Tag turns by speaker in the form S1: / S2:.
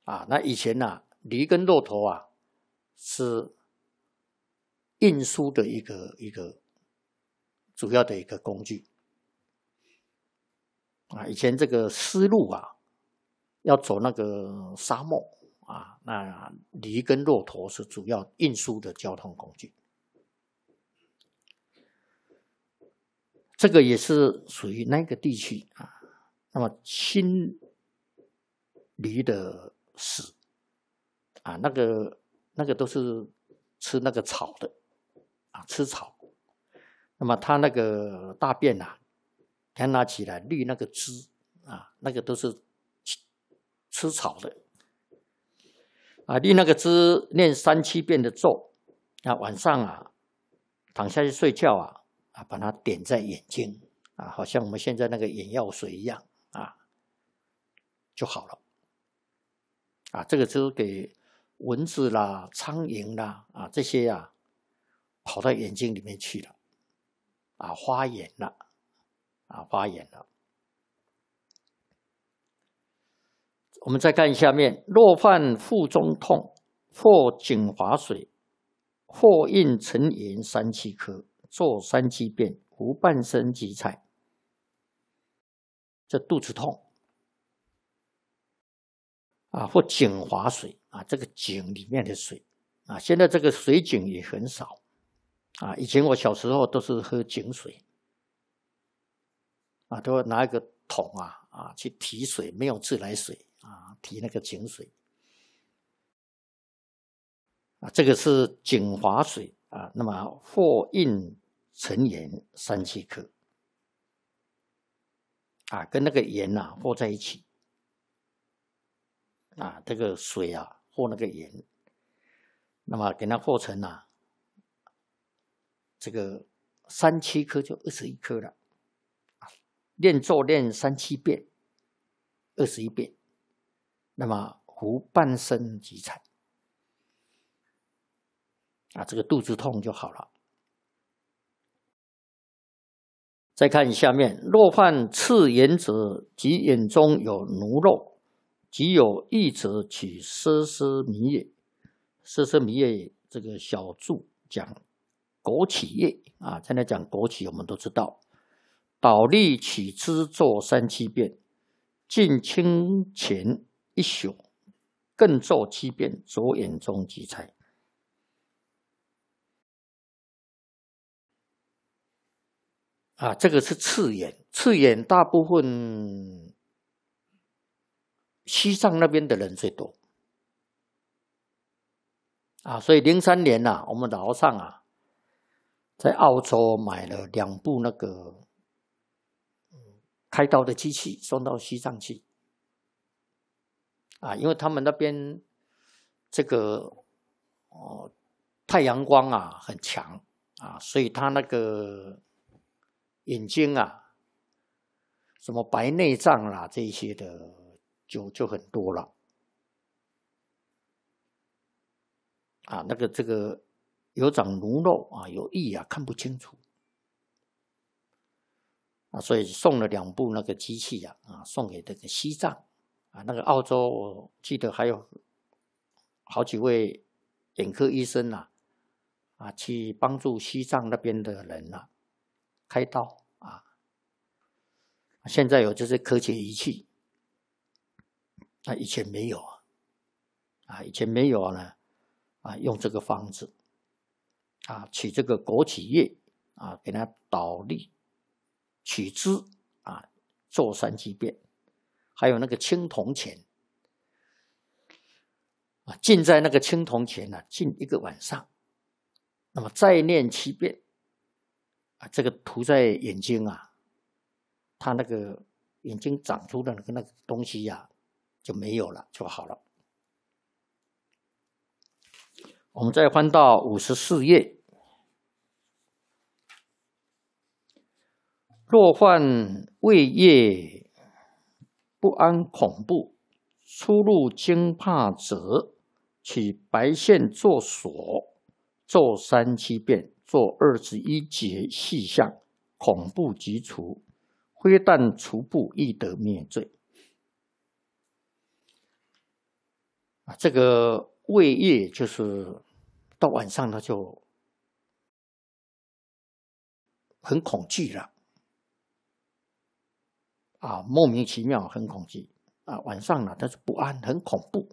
S1: 那以前驴跟骆驼是运输的一个主要的一个工具。以前这个丝路要走那个沙漠那驴跟骆驼是主要运输的交通工具。这个也是属于那个地区那么亲驴的屎那个都是吃那个草的吃草。那么它那个大便它拿起来滤那个汁那个都是吃草的滤那个汁，念3、7遍的咒晚上躺下去睡觉把它点在眼睛好像我们现在那个眼药水一样就好了这个就是给蚊子啦、苍蝇啦这些跑到眼睛里面去了发炎了发炎了。我们再看下面，若犯腹中痛，或井滑水，或应沉盐3、7颗，做3、7遍，服半生即采。这肚子痛或井滑水这个井里面的水现在这个水井也很少以前我小时候都是喝井水都拿一个桶去提水，没有自来水提那个井水这个是井滑水那么或应沉盐3、7颗跟那个盐和在一起这个水或那个盐，那么给它和成这个3、7颗就21颗了念咒念3、7遍21遍，那么服半生即采这个肚子痛就好了。再看下面，若犯赤眼者，即眼中有脓肉，即有异者，取奢奢弥叶。奢奢弥叶这个小注讲枸杞叶现在讲枸杞我们都知道，倒立取汁做3、7遍，浸清前1宿，更做7遍，左眼中即采。这个是赤眼，赤眼大部分西藏那边的人最多所以03年我们老上在澳洲买了2部那个开刀的机器送到西藏去因为他们那边这个太阳光很强所以他那个眼睛什么白内障啦这些的就很多了那个这个有长脓肉有异看不清楚所以送了2部那个机器送给这个西藏那个澳洲我记得还有好几位眼科医生去帮助西藏那边的人开刀现在有这些科学仪器以前没有以前没有呢用这个方子取这个枸杞叶给它倒立取汁做3、7遍，还有那个青铜钱浸在那个青铜钱浸1个晚上，那么再念7遍这个涂在眼睛它那个眼睛长出的那个东西就没有了，就好了。我们再翻到54页，若患胃液不安恐怖，出入惊怕者，取白线做锁，做3、7遍，做21节细项，恐怖即除，非但除怖，亦得灭罪。 啊，这个胃液就是到晚上他就很恐惧了，啊，莫名其妙很恐惧啊，晚上呢他就不安，很恐怖。